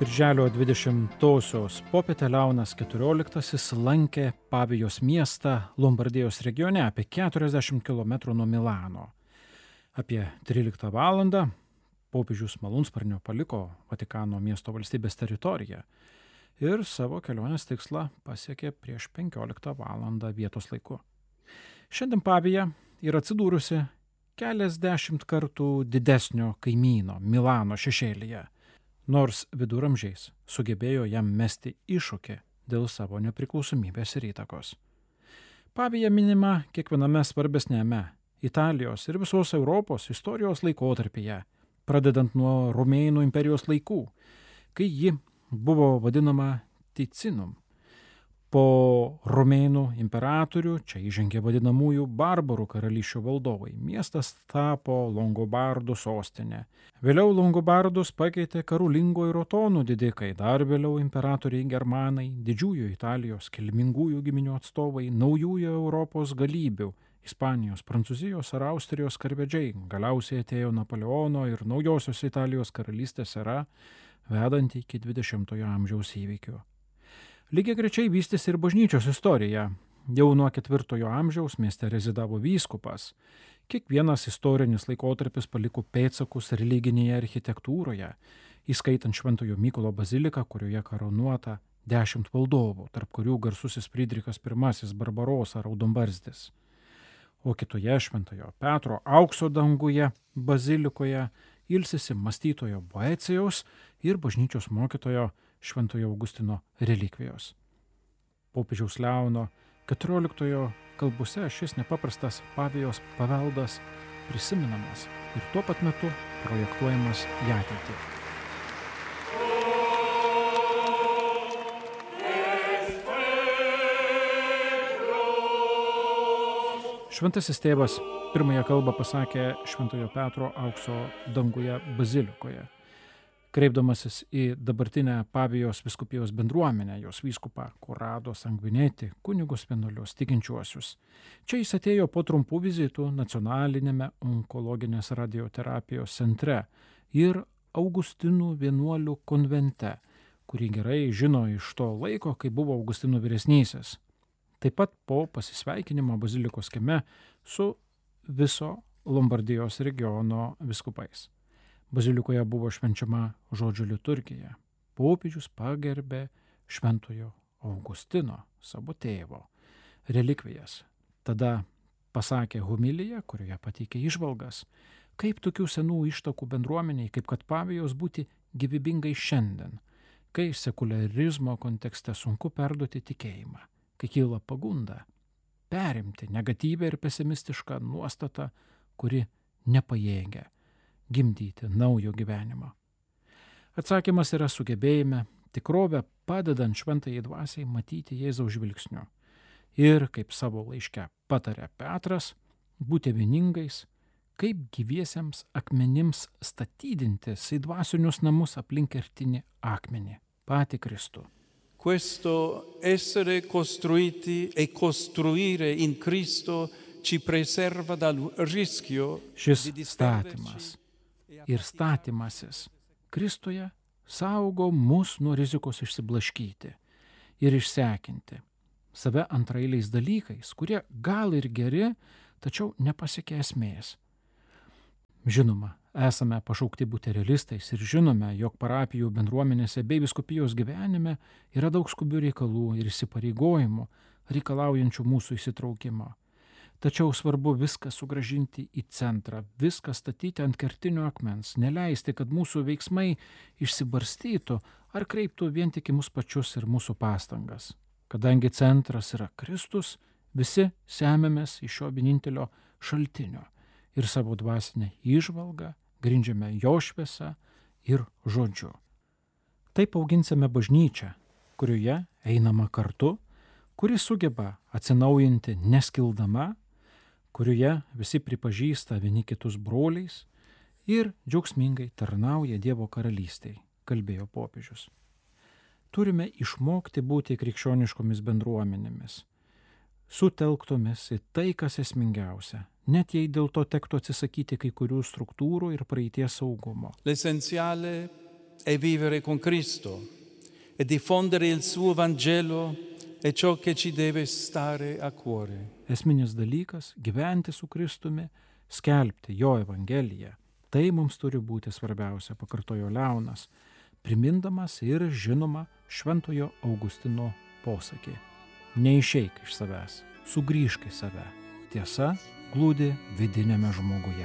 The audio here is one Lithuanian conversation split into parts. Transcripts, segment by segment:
Birželio 20-osios popietę Leonas XIV lankė Pavijos miestą Lombardijos regione apie 40 km nuo Milano. Apie 13 valandą popiežius malūnsparniu paliko Vatikano miesto valstybės teritoriją ir savo kelionės tikslą pasiekė prieš 15 valandą vietos laiku. Šiandien Pavija yra atsidūrusi keliasdešimt kartų didesnio kaimyno Milano šešėlyje, nors viduramžiais sugebėjo jam mesti iššūkį dėl savo nepriklausomybės ir įtakos. Pavija minima kiekviename svarbesnėme Italijos ir visos Europos istorijos laikotarpyje, pradedant nuo Romėnų imperijos laikų, kai ji buvo vadinama Ticinum. Po Romėnų imperatorių čia įžengė vadinamųjų barbarų karalysčių valdovai. Miestas tapo Longobardų sostinė. Vėliau Longobardus pakeitė Karolingų ir Otonų didikai, dar vėliau imperatoriai germanai, didžiųjų Italijos kilmingųjų giminių atstovai, naujųjų Europos galybių, Ispanijos, Prancūzijos ar Austrijos karvedžiai. Galiausiai atėjo Napoleono ir naujosios Italijos karalystės era, vedanti iki 20-ojo amžiaus įvykių. Lygiai grečiai vystėsi ir bažnyčios istorija. Jau nuo 4 amžiaus mieste rezidavo vyskupas. Kiekvienas istorinis laikotarpis paliko pėdsakus religinėje architektūroje, įskaitant Šventojo Mykolo baziliką, kurioje karūnuota 10 valdovų, tarp kurių garsusis Frydrichas I Barbarosa raudonbarzdis. O kitoje Šventojo Petro aukso danguje bazilikoje ilsisi mąstytojo Boecijaus ir bažnyčios mokytojo Šventojo Augustino relikvijos. Popiežiaus Leono XIV kalbose šis nepaprastas Pavijos paveldas prisimenamas ir tuo pat metu projektuojamas į ateitį. Šventasis tėvas pirmąją kalbą pasakė Šventojo Petro aukso danguje bazilikoje, kreipdamasis į dabartinę Pavijos vyskupijos bendruomenę, jos vyskupą Corrado Sanguinetti, kunigus vienuolius, tikinčiuosius. Čia jis atėjo po trumpų vizitų nacionalinėme onkologinės radioterapijos centre ir Augustinų vienuolių konvente, kurį gerai žino iš to laiko, kai buvo Augustinų vyresnysis. Taip pat po pasisveikinimo bazilikos kieme su viso Lombardijos regiono vyskupais. Bazilikoje buvo švenčiama žodžio liturgija. Popiežius pagerbė Šventojo Augustino, savo tėvo, relikvijas. Tada pasakė homiliją, kurioje pateikė įžvalgas, kaip tokių senų ištakų bendruomeniai, kaip kad Pavijos būti gyvybingai šiandien, kai sekularizmo kontekste sunku perduoti tikėjimą, kai kyla pagunda perimti negatyvę ir pesimistišką nuostatą, kuri nepajėgia gimdyti naujo gyvenimo. Atsakymas yra sugebėjime tikrovę padedant šventajai dvasiai matyti Jėzaus žvilgsniu. Ir, kaip savo laiške patarė Petras, būti vieningais, kaip gyviesiems akmenims statydintis į dvasinius namus aplink kertinį akmenį, patį Kristų. Questo essere costruiti e costruire in Cristo ci preserva dal rischio Šis di statymas disperderci ir statymasis Kristuje saugo mus nuo rizikos išsiblaškyti ir išsekinti save antraeiliais dalykais, kurie gal ir geri, tačiau nepasiekia esmės. Žinoma, esame pašaukti būti realistais ir žinome, jog parapijų bendruomenėse bei vyskupijos gyvenime yra daug skubių reikalų ir įsipareigojimų, reikalaujančių mūsų įsitraukimo. Tačiau svarbu viską sugrąžinti į centrą, viską statyti ant kertinio akmens, neleisti, kad mūsų veiksmai išsibarstytų ar kreiptų vien tik į mus pačius ir mūsų pastangas. Kadangi centras yra Kristus, visi semiamės iš šio vienintelio šaltinio ir savo dvasinę įžvalgą grindžiame jo šviesa ir žodžiu. Taip auginsime bažnyčią, kurioje einama kartu, kuri sugeba atsinaujinti neskildama, kurioje visi pripažįsta vieni kitus broliais ir džiaugsmingai tarnauja Dievo karalystei, kalbėjo popiežius. Turime išmokti būti krikščioniškomis bendruomenėmis, sutelktomis į tai, kas esmingiausia, net jei dėl to tektų atsisakyti kai kurių struktūrų ir praeities saugumo. L'essenziale è vivere con Cristo e diffondere il suo Vangelo è ciò che ci deve stare a cuore. Esminis dalykas - gyventi su Kristumi, skelbti jo Evangeliją. Tai mums turi būti svarbiausia, pakartojo Leonas, primindamas ir žinoma Šventojo Augustino posakį. Neišeik iš savęs, sugrįžk į save. Tiesa glūdi vidinėme žmoguje.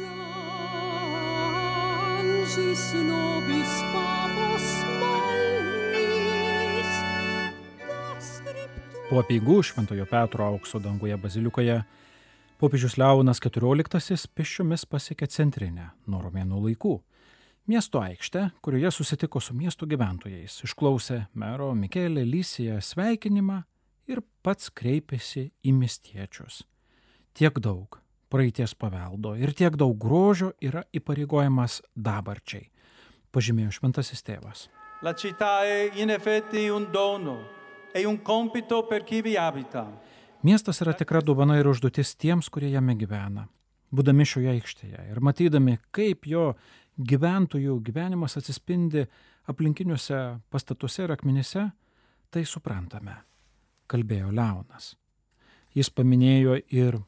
Po apeigų Šventojo Petro aukso danguje bazilikoje popiežius Leonas XIV pėsčiomis pasiekė centrinę nuo romėnų laikų miesto aikštę, kurioje susitiko su miesto gyventojais, išklausė mero Michele Lisiją sveikinimą ir pats kreipėsi į miestiečius. Tiek daug praeities paveldo ir tiek daug grožio yra įpareigojimas dabarčiai, pažymėjo šventasis tėvas. La città è in effetti un dono e un compito per chi vi abita. Miestas yra tikra dovana ir užduotis tiems, kurie jame gyvena. Būdami šioje aikštėje ir matydami, kaip jo gyventojų gyvenimas atsispindi aplinkiniuose pastatuose ir akmenyse, tai suprantame, kalbėjo Leonas. Jis paminėjo ir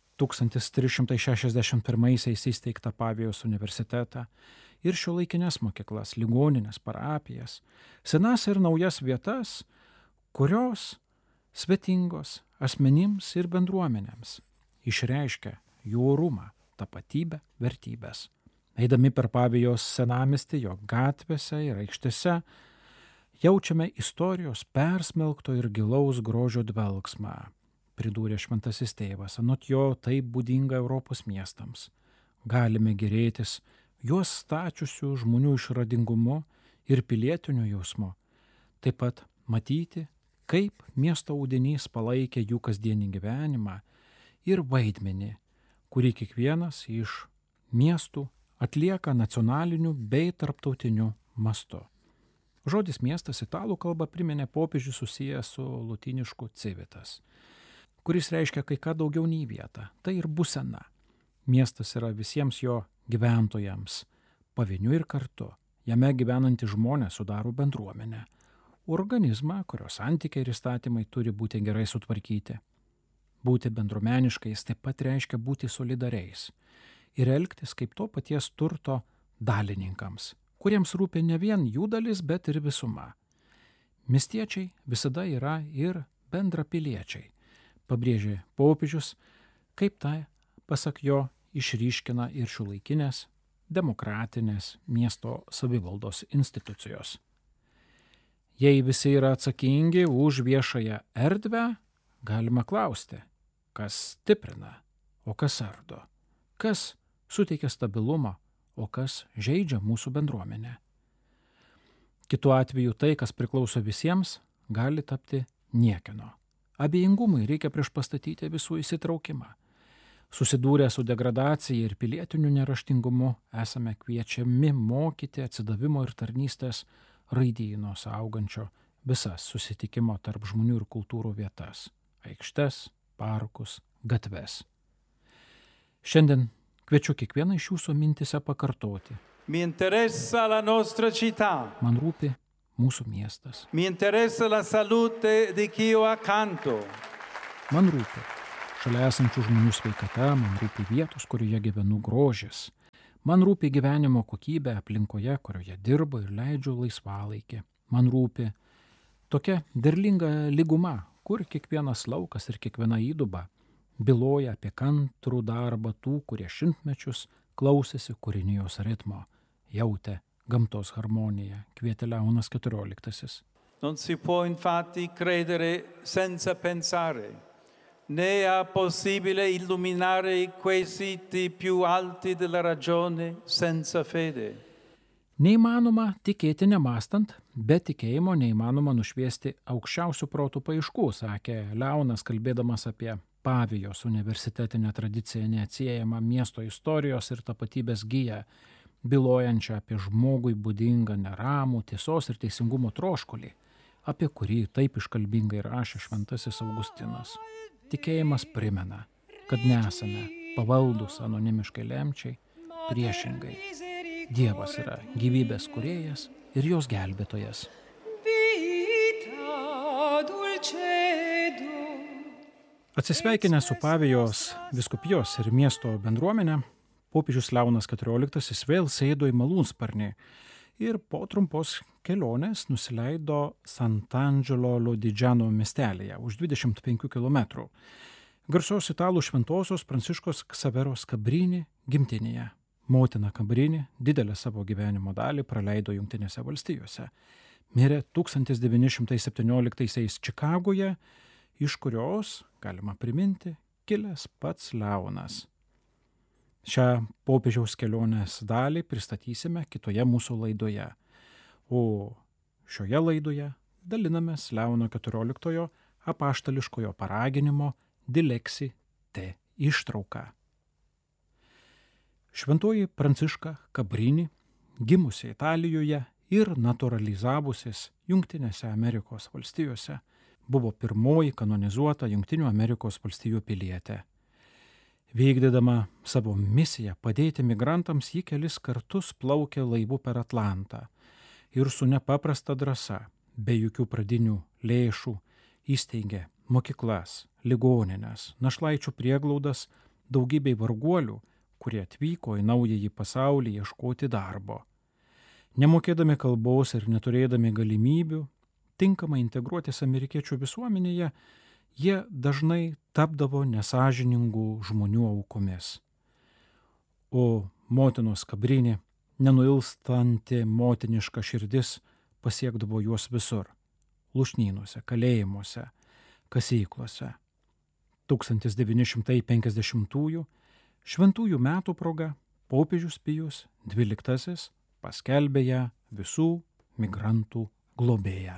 1361 įsteigtą Pavijos universitetą ir šiuolaikines mokyklas, ligonines, parapijas, senas ir naujas vietas, kurios svetingos asmenims ir bendruomenėms išreiškia jų orumą, tapatybę, vertybės. Eidami per Pavijos senamiestį, jo gatvėse ir aikštėse, jaučiame istorijos persmelkto ir gilaus grožio dvelgsmą, pridūrė šventasis tėvas, anot jo tai būdinga Europos miestams. Galime gėrėtis juos stačiusių žmonių išradingumu ir pilietiniu jausmu, taip pat matyti, kaip miesto audinys palaikė jų kasdienį gyvenimą ir vaidmenį, kurį kiekvienas iš miestų atlieka nacionaliniu bei tarptautiniu mastu. Žodis miestas italų kalba priminė popiežių susijęs su lotynišku civitas, kuris reiškia kai ką daugiau nei vieta, tai ir būsena. Miestas yra visiems jo gyventojams, pavieniui ir kartu. Jame gyvenantys žmonės sudaro bendruomenę, organizmą, kurio santykiai ir įstatymai turi būti gerai sutvarkyti. Būti bendruomeniškais taip pat reiškia būti solidariais ir elgtis kaip to paties turto dalininkams, kuriems rūpi ne vien jų dalis, bet ir visuma. Miestiečiai visada yra ir bendrapiliečiai, pabrėžė popiežius, kaip tai, pasak jo, išryškina ir šiuolaikinės demokratinės miesto savivaldos institucijos. Jei visi yra atsakingi už viešąją erdvę, galima klausti, kas stiprina, o kas ardo, kas suteikia stabilumą, o kas žeidžia mūsų bendruomenę. Kitu atveju tai, kas priklauso visiems, gali tapti niekieno. Abejingumui reikia priešpastatyti visų įsitraukimą. Susidūrę su degradacija ir pilietiniu neraštingumu esame kviečiami mokyti atsidavimo ir tarnystės raidyno saugančio visas susitikimo tarp žmonių ir kultūrų vietas – aikštes, parkus, gatves. Šiandien kviečiu kiekvieną iš jūsų mintise pakartoti. Mi interessa la nostra città. Man rūpi mūsų miestas. Mi interessa la salute di chi ho accanto. Man rūpi šalia esančių žmonių sveikata, man rūpi vietos, kurioje gyvenu grožis. Man rūpi gyvenimo kokybė aplinkoje, kurioje dirbu ir leidžiu laisvalaikį. Man rūpi tokia derlinga lyguma, kur kiekvienas laukas ir kiekviena įduba byloja apie kantrų darbą tų, kurie šimtmečius klausėsi kūrinijos ritmo, jautė gamtos harmoniją, kvietė Leonas XIV. Non si può infatti credere senza pensare, né è possibile illuminare i quesiti più alti della ragione senza fede. Neįmanoma tikėti nemastant, be tikėjimo neįmanoma nušviesti aukščiausių protų paieškų, sakė Leonas, kalbėdamas apie Pavijos universitetinę tradiciją neatsiejamą miesto istorijos ir tapatybės giją, bylojančią apie žmogui būdingą neramų, tiesos ir teisingumo troškulį, apie kurį taip iškalbingai rašė šventasis Augustinas. Tikėjimas primena, kad nesame pavaldus anonimiškai lemčiai, priešingai. Dievas yra gyvybės kūrėjas ir jos gelbėtojas. Atsisveikinę su Pavijos vyskupijos ir miesto bendruomenė, popiežius Leonas XIV vėl sėdo į malūnsparnį ir po trumpos kelionės nusileido Sant'Angelo Lodigiano miestelyje už 25 km. Garsios italų šventosios Pranciškos Ksaveros Kabrini gimtinėje. Motina Kabrini didelę savo gyvenimo dalį praleido Jungtinėse valstijose. Mirė 1917 Čikagoje, iš kurios, galima priminti, kilęs pats Leonas. Šią popiežiaus kelionės dalį pristatysime kitoje mūsų laidoje, o šioje laidoje dalinamės Leono XIV apaštališkojo paraginimo Dilexi te ištrauką. Šventoji Pranciška Kabrini, gimusi Italijoje ir naturalizavusis Jungtinėse Amerikos valstijose, buvo pirmoji kanonizuota Jungtinių Amerikos valstijų pilietė. Vykdydama savo misiją padėti migrantams, ji kelis kartus plaukė laivu per Atlantą ir su nepaprasta drąsa, be jokių pradinių lėšų, įsteigė mokyklas, ligonines, našlaičių prieglaudas daugybei varguolių, kurie atvyko į naująjį pasaulį ieškoti darbo. Nemokėdami kalbos ir neturėdami galimybių tinkamai integruotis amerikiečių visuomenėje, jie dažnai tapdavo nesąžiningų žmonių aukomis. O motinos Kabrini, nenuilstanti motiniška širdis, pasiekdavo juos visur – lūšnynuose, kalėjimuose, kasyklose. 1950 šventųjų metų proga popiežius Pijus XII paskelbė ją visų migrantų globėja.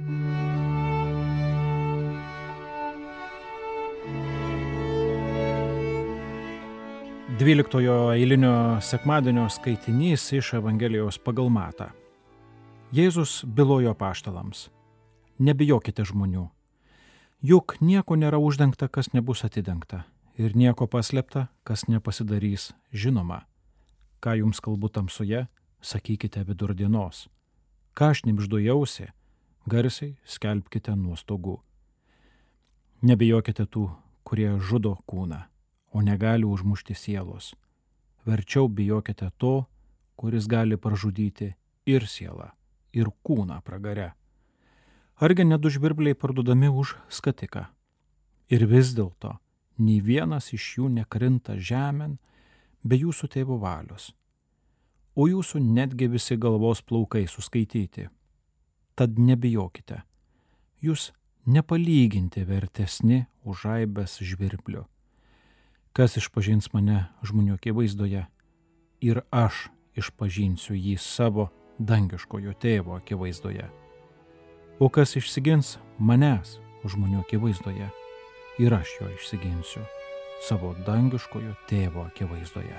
12 eilinio sekmadienio skaitinys iš Evangelijos pagal Matą. Jėzus bylojo apaštalams: nebijokite žmonių, juk nieko nėra uždengta, kas nebus atidengta, ir nieko paslėpta, kas nepasidarys žinoma. Ką jums kalbu tamsoje, sakykite vidurdienos. Ką šnibždu į ausį, garsiai skelbkite nuo stogų. Nebijokite tų, kurie žudo kūną, o negali užmušti sielos. Verčiau bijokite to, kuris gali pražudyti ir sielą, ir kūną pragare. Argi ne du žvirbliai parduodami už skatiką? Ir vis dėlto, nei vienas iš jų nekrinta žemėn be jūsų tėvo valios, o jūsų netgi visi galvos plaukai suskaityti. Tad nebijokite, jūs nepalyginti vertesni už aibes žvirblių. Kas išpažins mane žmonių akivaizdoje, ir aš išpažinsiu jį savo dangiškojo tėvo akivaizdoje. O kas išsigins manęs žmonių akivaizdoje, ir aš jo išsiginsiu savo dangiškojo tėvo akivaizdoje.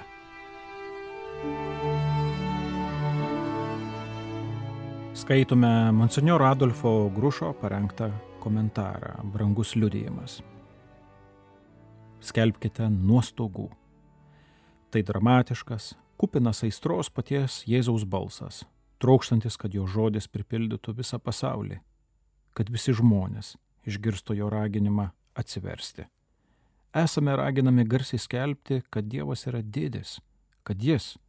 Skaitome monsinjoro Adolfo Grušo parengtą komentarą Brangus liudijimas. Skelbkite nuo stogų. Tai dramatiškas, kupinas aistros paties Jėzaus balsas, trokštantis, kad jo žodis pripildytų visą pasaulį, kad visi žmonės išgirsto jo raginimą atsiversti. Esame raginami garsiai skelbti, kad Dievas yra didis, kad jis